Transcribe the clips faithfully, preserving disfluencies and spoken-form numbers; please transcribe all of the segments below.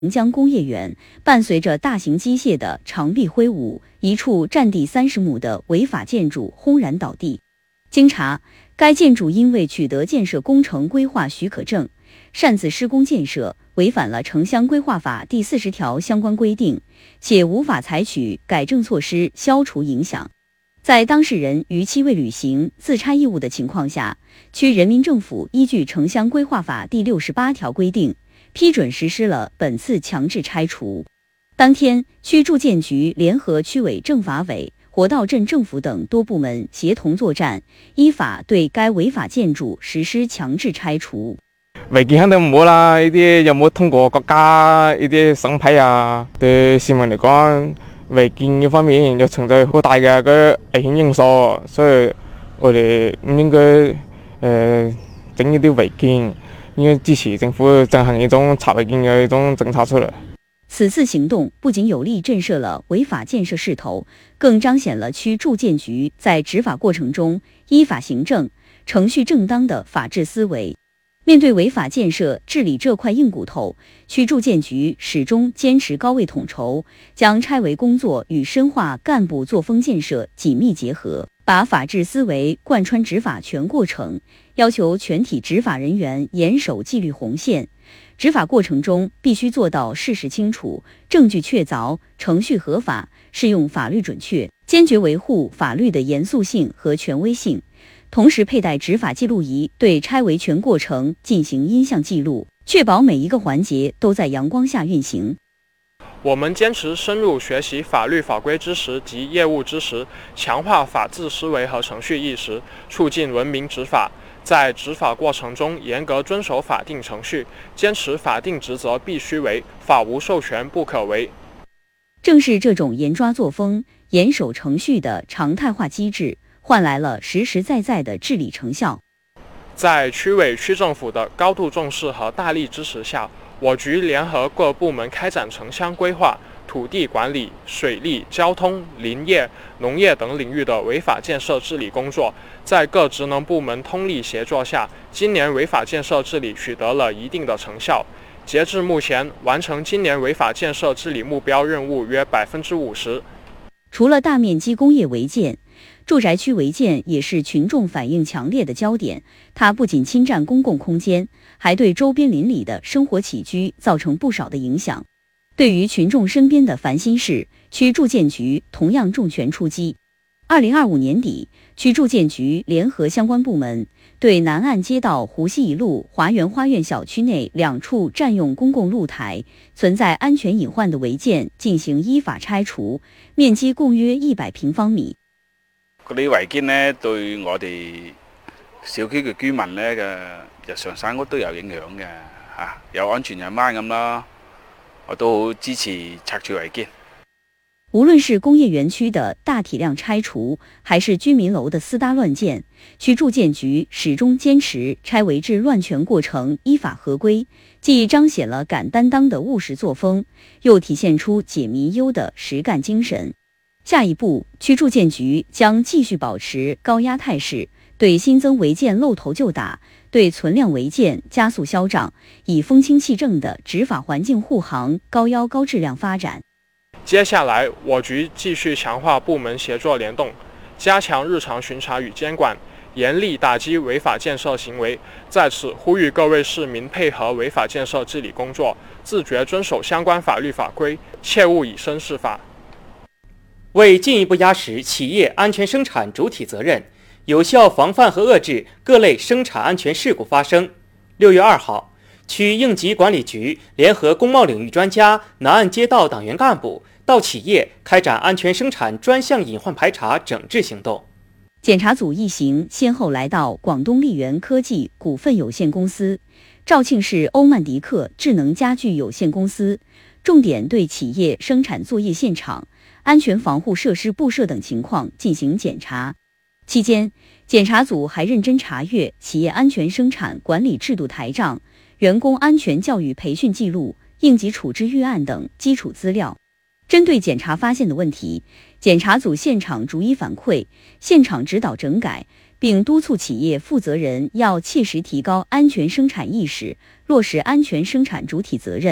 平江工业园，伴随着大型机械的长臂挥舞，一处占地三十亩的违法建筑轰然倒地。经查，该建筑因为取得建设工程规划许可证，擅自施工建设，违反了城乡规划法第四十条相关规定，且无法采取改正措施消除影响。在当事人逾期未履行自拆义务的情况下，区人民政府依据城乡规划法第六十八条规定，批准实施了本次强制拆除。当天，区住建局联合区委政法委、活道镇政府等多部门协同作战，依法對該違法建築實施強制拆除。 違建肯定唔好啦，呢啲有冇通過國家呢啲審批啊？對市民嚟講，違建呢方面又存在好大嘅個危險因素，所以我哋唔應該誒整呢啲違建，應該支持政府進行一種查違建嘅一種政策出嚟。 此次行動不僅有力震懾了違法建設勢頭，更彰顯了區住建局在執法過程中依法行政、程序正當的法治思維。面對違法建設治理這塊硬骨頭，區住建局始終堅持高位統籌，將拆違工作與深化幹部作風建設緊密結合，把法治思維貫穿執法全過程，要求全體執法人員嚴守紀律紅線。執法過程中必須做到事實清楚、證據確鑿、程序合法、適用法律準確，堅決維護法律的嚴肅性和權威性。同時佩戴執法記錄儀，對拆違全過程進行音像記錄，確保每一個環節都在陽光下運行。 我們堅持深入學習法律法規知識及業務知識，強化法治思維和程序意識，促進文明執法。在執法過程中嚴格遵守法定程序，堅持法定職責必須為，法無授權不可為。 正是這種嚴抓作風、嚴守程序的常態化機制，換來了實實在在的治理成效。 在區委區政府的高度重視和大力支持下，我局聯合各部門開展城鄉規劃、土地管理、水利、交通、林業、農業等領域的違法建設治理工作，在各職能部門通力協作下，今年違法建設治理取得了一定的成效。截至目前，完成今年違法建設治理目標任務約百分之五十。 除了大面積工業違建，住宅區違建也是群眾反應強烈的焦點。它不僅侵佔公共空間，還對周邊鄰里的生活起居造成不少的影響。對於群眾身邊的煩心事，區住建局同樣重拳出擊。二零二五年底，區住建局聯合相關部門，對南岸街道湖西一路華園花園小區內兩處佔用公共露台、存在安全隱患的違建進行依法拆除，面積共約一百平方米。 嗰啲違建呢，對我哋小區嘅居民呢嘅日常生活都有影響嘅嚇，有安全隱患咁啦。我都好支持拆除違建。 無論是工業園區的大體量拆除，還是居民樓的私搭亂建，區住建局始終堅持拆違治亂全過程依法合規，既彰顯了敢擔當的務實作風，又體現出解民憂的實幹精神。下一步，區住建局將繼續保持高壓態勢，對新增違建露頭就打，對存量違建加速消長，以風清氣正的執法環境護航高腰高質量發展。 接下來，我局繼續強化部門協作聯動，加強日常巡查與監管，嚴厲打擊違法建設行為。在此呼籲各位市民配合違法建設治理工作，自覺遵守相關法律法規，切勿以身試法。 為進一步壓實企業安全生產主體責任，有效防範和遏制各類生產安全事故發生，六月二號，區應急管理局聯合工貿領域專家、南岸街道黨員幹部到企業開展安全生產專項隱患排查整治行動。 檢查組一行先後來到廣東力源科技股份有限公司、肇慶市歐曼迪克智能家具有限公司，重點對企業生產作業現場、安全防護設施布設等情況進行檢查。期間，檢查組還認真查閱企業安全生產管理制度台賬、員工安全教育培訓記錄、應急處置預案等基礎資料。針對檢查發現的問題，檢查組現場逐一反饋，現場指導整改，並督促企業負責人要切實提高安全生產意識，落實安全生產主體責任。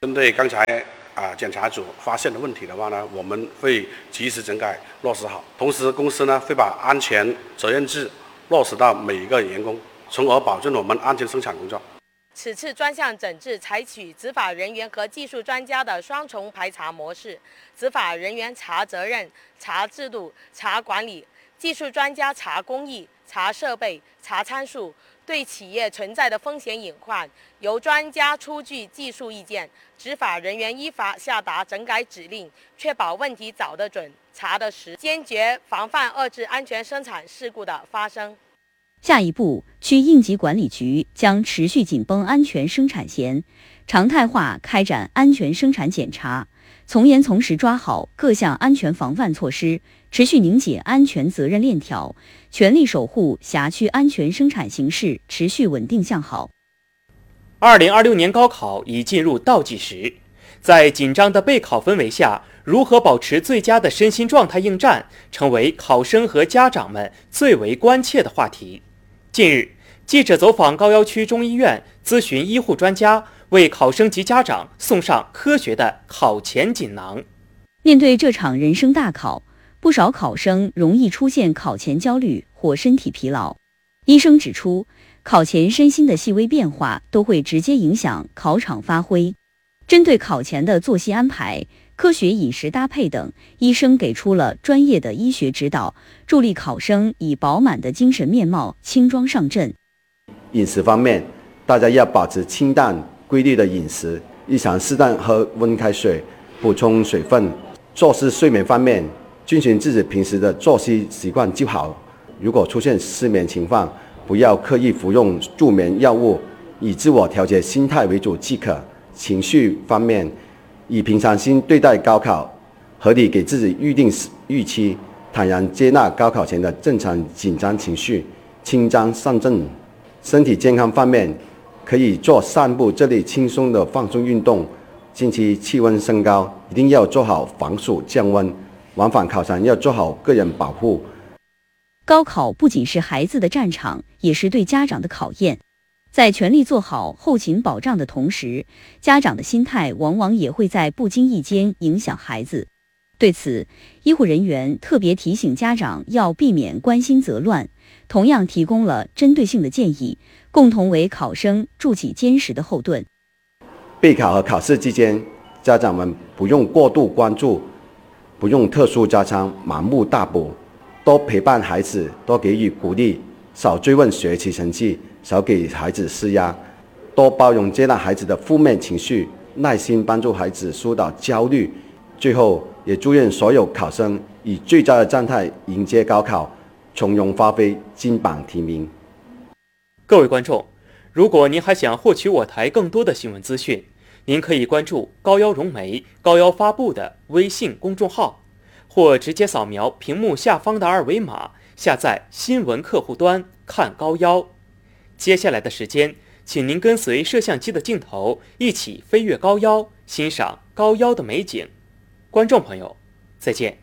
针对刚才啊检查组发现的问题的话呢，我们会及时整改落实好。同时，公司呢会把安全责任制落实到每一个员工，从而保证我们安全生产工作。 此次专项整治采取执法人员和技术专家的双重排查模式，执法人员查责任、查制度、查管理，技术专家查工艺、查设备、查参数，对企业存在的风险隐患，由专家出具技术意见，执法人员依法下达整改指令，确保问题找得准、查得实，坚决防范遏制安全生产事故的发生。 下一步，区应急管理局将持续紧绷安全生产线，常态化开展安全生产检查，从严从实抓好各项安全防范措施，持续凝结安全责任链条，全力守护辖区安全生产形势持续稳定向好。 二零二六年高考已进入倒计时，在紧张的备考氛围下，如何保持最佳的身心状态应战，成为考生和家长们最为关切的话题。近日，记者走访高要区中医院，咨询医护专家，为考生及家长送上科学的考前锦囊。 面对这场人生大考，不少考生容易出现考前焦虑或身体疲劳。医生指出，考前身心的细微变化都会直接影响考场发挥。针对考前的作息安排、科学饮食搭配等，医生给出了专业的医学指导，助力考生以饱满的精神面貌轻装上阵。 饮食方面，大家要保持清淡规律的饮食，日常适当喝温开水，补充水分。作息睡眠方面，遵循自己平时的作息习惯就好。如果出现失眠情况，不要刻意服用助眠药物，以自我调节心态为主即可。情绪方面，以平常心对待高考，合理给自己预定预期，坦然接纳高考前的正常紧张情绪，轻装上阵。身体健康方面，可以做散步这类轻松的放松运动。近期气温升高，一定要做好防暑降温，往返考场要做好个人保护。 高考不仅是孩子的战场，也是对家长的考验。在全力做好后勤保障的同时，家长的心态往往也会在不经意间影响孩子。对此，医护人员特别提醒家长要避免关心则乱，同样提供了针对性的建议，共同为考生筑起坚实的后盾。 备考和考试期间，家长们不用过度关注，不用特殊加仓盲目大补，多陪伴孩子，多给予鼓励，少追问学习成绩，少给孩子施压，多包容接纳孩子的负面情绪，耐心帮助孩子疏导焦虑。最后，也祝愿所有考生以最佳的状态迎接高考，从容发挥，金榜题名。 各位观众，如果您还想获取我台更多的新闻资讯，您可以关注高要融媒、高要发布的微信公众号，或直接扫描屏幕下方的二维码，下载新闻客户端看高要。接下来的时间，请您跟随摄像机的镜头，一起飞越高要，欣赏高要的美景。观众朋友，再见。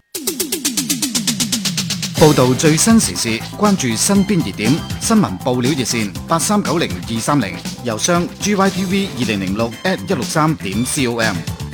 報道最新時事，關注身邊熱點，新聞報料熱線八三九零二三零，郵箱 g y t v 二零零六 at 一六三點 com。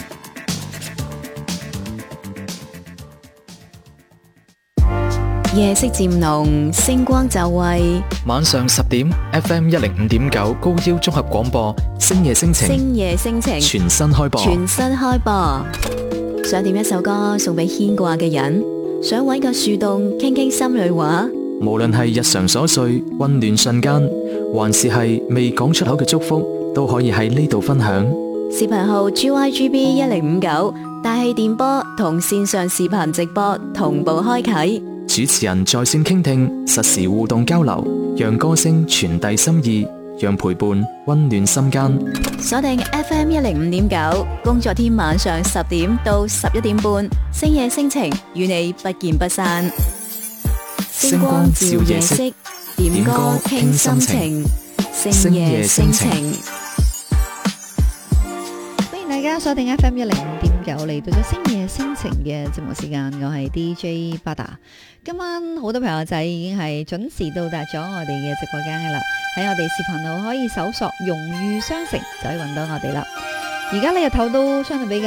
夜色漸濃，星光就位。 晚上十點 ，F M 一零五點九高腰綜合廣播，星夜星情， 星夜星情， 全新開播， 全新開播。想點一首歌送俾牽掛嘅人，想揾個樹洞傾傾心裏話。 無論係日常瑣碎、溫暖瞬間，還是係未講出口嘅祝福，都可以喺呢度分享。 視頻號 G Y G B 一零五九，大氣電波同線上視頻直播同步開啟。 主持人在線傾聽，實時互動交流，讓歌聲傳遞心意，讓陪伴溫暖心間。 鎖定 F M 一零五點九，工作天晚上十點到十一點半，星夜星情與你不見不散。星光照夜色，點歌傾心情，星夜星情。 大家鎖定 F M 一零五點九，嚟到咗星夜星情嘅節目時間，我係 D J 巴達。今晚好多朋友仔已經係準時到達咗我哋嘅直播間嘅啦，喺我哋視頻號可以搜索容遇商城就可以揾到我哋啦。而而家呢日頭都相對比較